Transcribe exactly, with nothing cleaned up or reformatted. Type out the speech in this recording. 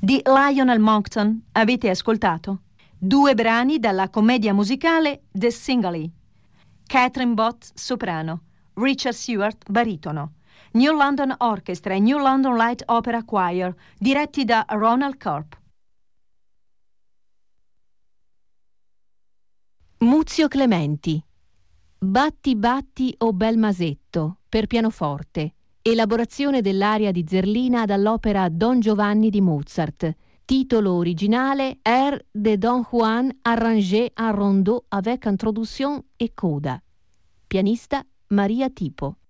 Di Lionel Monckton avete ascoltato due brani dalla commedia musicale The Singly. Catherine Bott, soprano, Richard Stewart, baritono. New London Orchestra e New London Light Opera Choir, diretti da Ronald Corp. Muzio Clementi. Batti batti o bel masetto, per pianoforte. Elaborazione dell'aria di Zerlina dall'opera Don Giovanni di Mozart. Titolo originale Air de Don Juan arrangé en rondeau avec introduction et coda. Pianista Maria Tipo.